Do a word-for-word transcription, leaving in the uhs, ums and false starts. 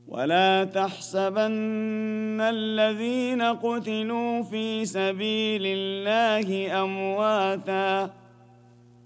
ولا تحسبن الذين قتلوا في سبيل الله أمواتا